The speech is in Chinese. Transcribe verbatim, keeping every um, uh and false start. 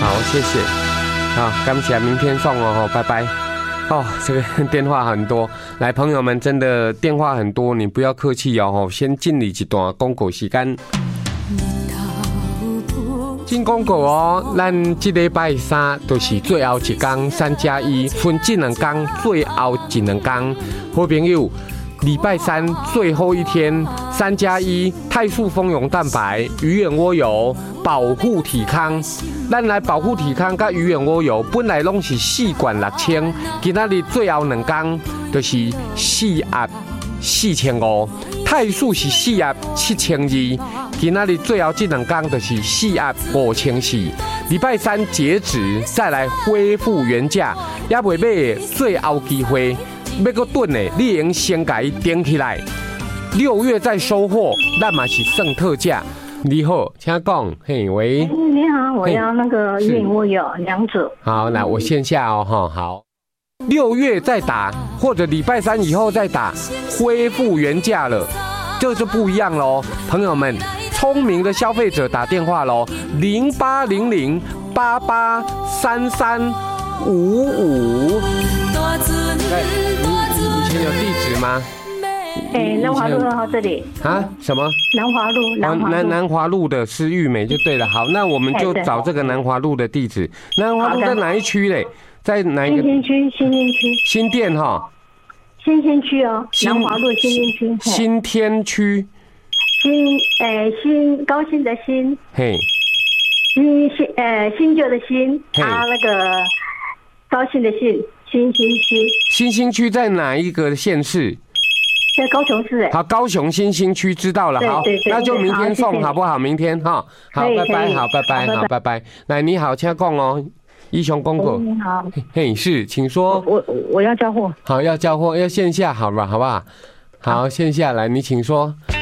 好，谢谢。好，感谢，明天送哦，拜拜。哦，这个电话很多，来，朋友们，真的电话很多，你不要客气哦。先进你一段广告时间。进广告哦，咱这礼拜三就是最后一天，三加一分这两天，最后一两天，好朋友。礼拜三最后一天，三加一泰树蜂蛹蛋白、鱼眼蜗油保护体康。咱来保护体康，甲鱼眼蜗油本来拢是四罐六千，今仔日最后两天就是四盒四千五。泰树是四盒七千二，今仔日最后这两天就是四盒五千四。礼拜三截止，再来恢复原价，也未买最后机会。要搁炖的，你用先改点起来。六月再收货，咱嘛是算特价。你好，请讲。嘿，喂。 你好，我要那个鱼眼蜗油两组。 好，那我线下哦，哈，好。六月再打，或者礼拜三以后再打，恢复原价了，这就不一样喽，朋友们。聪明的消费者打电话喽，零八零零八八三三五五。对，你以前有地址吗？ 哎，南华路到这里啊？什么？ 南华路，南华路， 南南华路的是玉美就对了。好，那我们就找这个南华路的地址。南华路在哪一区嘞？在哪一个？ 新兴区，新兴区。 新店哈。 新兴区哦，南华路新兴区。 新天区。 新，诶，新高兴的新。 嘿。 新新，呃，新旧的新，啊，那个高兴的兴。新兴区， 新兴区在哪一个县市？ 在高雄市。 好，高雄新兴区知道了。好，那就明天送好不好？明天哈。好，拜拜。好，拜拜。好，拜拜。来，你好，请讲哦。一雄公公。 你好。 嘿，是，请说。 我我要交货。 好，要交货，要线下，好吧，好不好？好，线下来，你请说。